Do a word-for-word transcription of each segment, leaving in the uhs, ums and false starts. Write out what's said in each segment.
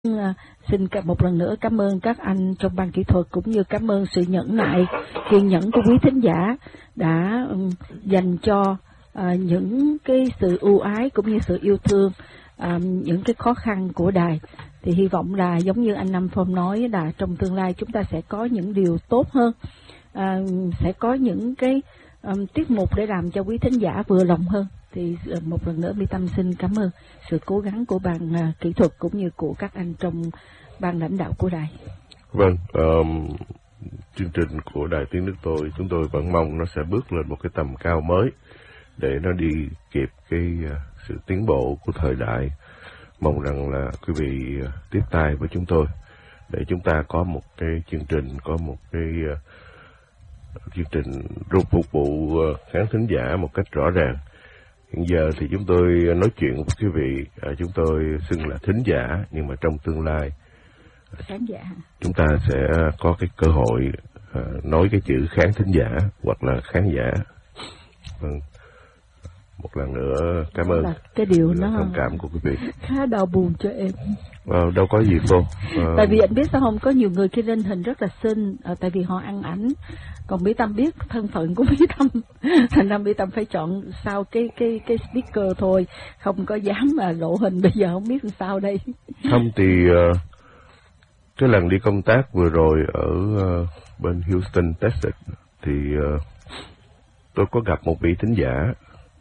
À, xin một lần nữa cảm ơn các anh trong ban kỹ thuật, cũng như cảm ơn sự nhẫn nại, kiên nhẫn của quý thính giả đã um, dành cho uh, những cái sự ưu ái cũng như sự yêu thương, uh, những cái khó khăn của đài. Thì hy vọng là giống như anh Nam Phong nói là trong tương lai chúng ta sẽ có những điều tốt hơn, uh, sẽ có những cái um, tiết mục để làm cho quý thính giả vừa lòng hơn. Thì một lần nữa Mỹ Tâm xin cảm ơn sự cố gắng của ban uh, kỹ thuật cũng như của các anh trong ban lãnh đạo của đài. Vâng, um, chương trình của Đài Tiếng Nước Tôi, chúng tôi vẫn mong nó sẽ bước lên một cái tầm cao mới để nó đi kịp cái uh, sự tiến bộ của thời đại. Mong rằng là quý vị uh, tiếp tay với chúng tôi để chúng ta có một cái chương trình, có một cái uh, chương trình rút phục vụ uh, khán thính giả một cách rõ ràng. Hiện giờ thì chúng tôi nói chuyện với quý vị, à, chúng tôi xưng là thính giả, nhưng mà trong tương lai khán giả chúng ta sẽ có cái cơ hội à, nói cái chữ khán thính giả hoặc là khán giả. Vâng. Một lần nữa cảm ơn cái điều nó thông cảm của quý vị. Khá đau buồn cho em. À, đâu có gì cô. À... Tại vì anh biết sao không, có nhiều người khi lên hình rất là xinh, à, tại vì họ ăn ảnh. Còn Mỹ Tâm biết thân phận của Mỹ Tâm, thành ra Mỹ Tâm phải chọn sau cái cái cái speaker thôi, không có dám mà lộ hình. Bây giờ không biết làm sao đây. Không thì uh, cái lần đi công tác vừa rồi ở uh, bên Houston, Texas thì uh, tôi có gặp một vị thính giả.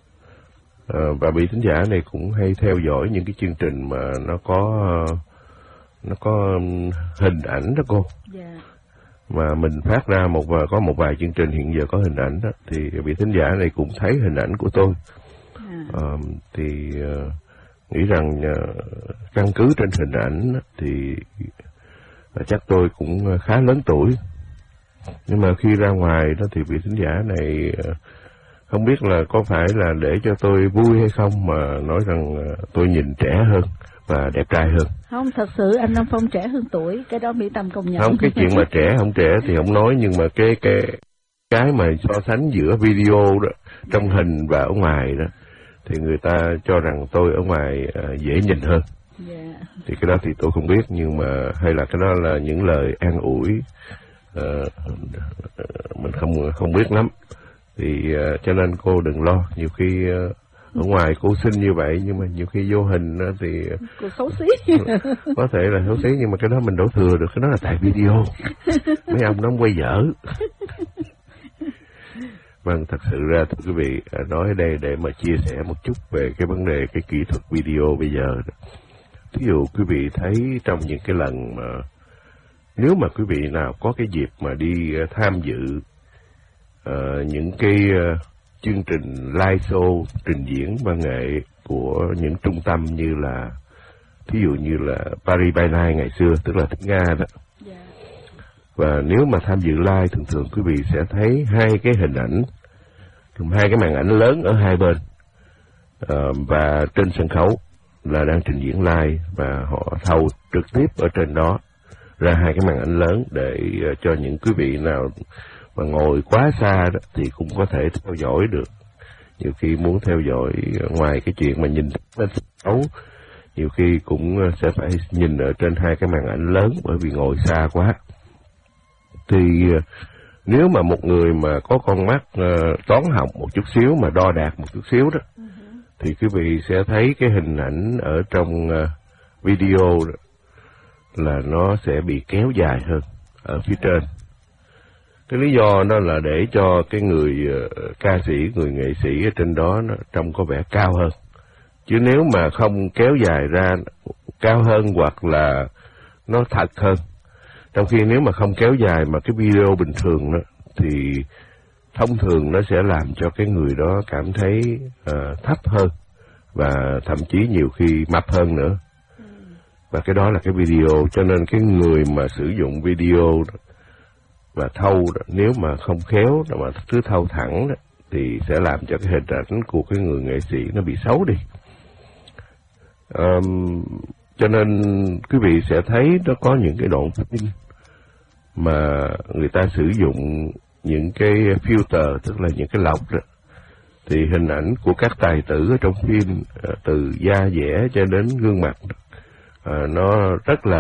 Uh, và vị thính giả này cũng hay theo dõi những cái chương trình mà nó có uh, nó có um, hình ảnh đó cô. Yeah. Mà mình phát ra một và có một vài chương trình hiện giờ có hình ảnh đó, thì vị thính giả này cũng thấy hình ảnh của tôi. À. Uh, thì uh, nghĩ rằng uh, căn cứ trên hình ảnh đó, thì uh, chắc tôi cũng khá lớn tuổi. Nhưng mà khi ra ngoài đó thì vị thính giả này uh, không biết là có phải là để cho tôi vui hay không mà nói rằng uh, tôi nhìn trẻ hơn và đẹp trai hơn. Không, thật sự anh Nam Phong trẻ hơn tuổi, cái đó Mỹ Tâm công nhận. Không, cái chuyện mà trẻ không trẻ thì không nói, nhưng mà cái cái cái mà so sánh giữa video đó, trong hình và ở ngoài đó, thì người ta cho rằng tôi ở ngoài uh, dễ nhìn hơn. Yeah. Thì cái đó thì tôi không biết, nhưng mà hay là cái đó là những lời an ủi, uh, mình không không biết lắm. Thì uh, cho nên cô đừng lo, nhiều khi uh, ở ngoài cô xinh như vậy, nhưng mà nhiều khi vô hình thì cô xấu xí. Có thể là xấu xí, nhưng mà cái đó mình đổ thừa được, cái đó là tại video. Mấy ông nó không quay dở. Vâng, thật sự ra thưa quý vị, nói ở đây để mà chia sẻ một chút về cái vấn đề cái kỹ thuật video bây giờ. Ví dụ quý vị thấy trong những cái lần mà nếu mà quý vị nào có cái dịp mà đi tham dự uh, những cái uh, chương trình live show, trình diễn văn nghệ của những trung tâm như là, ví dụ như là Paris by Night ngày xưa, tức là tiếng Nga đó. Yeah. Và nếu mà tham dự live, thường thường quý vị sẽ thấy hai cái hình ảnh, hai cái màn ảnh lớn ở hai bên, uh, và trên sân khấu là đang trình diễn live, và họ thâu trực tiếp ở trên đó ra hai cái màn ảnh lớn để uh, cho những quý vị nào mà ngồi quá xa đó thì cũng có thể theo dõi được. Nhiều khi muốn theo dõi ngoài cái chuyện mà nhìn lên sân khấu, nhiều khi cũng sẽ phải nhìn ở trên hai cái màn ảnh lớn, bởi vì ngồi xa quá. Thì nếu mà một người mà có con mắt uh, toán học một chút xíu, mà đo đạc một chút xíu đó, uh-huh. thì quý vị sẽ thấy cái hình ảnh ở trong uh, video đó, là nó sẽ bị kéo dài hơn ở phía trên. Cái lý do đó là để cho cái người uh, ca sĩ, người nghệ sĩ ở trên đó nó trông có vẻ cao hơn. Chứ nếu mà không kéo dài ra cao hơn, hoặc là nó thật hơn. Trong khi nếu mà không kéo dài mà cái video bình thường đó, thì thông thường nó sẽ làm cho cái người đó cảm thấy uh, thấp hơn, và thậm chí nhiều khi mập hơn nữa. Và cái đó là cái video, cho nên cái người mà sử dụng video đó, và thâu đó, nếu mà không khéo mà cứ thâu thẳng đó, thì sẽ làm cho cái hình ảnh của cái người nghệ sĩ nó bị xấu đi. Um, cho nên quý vị sẽ thấy nó có những cái đoạn phim mà người ta sử dụng những cái filter, tức là những cái lọc đó, thì hình ảnh của các tài tử ở trong phim, từ da dẻ cho đến gương mặt à, nó rất là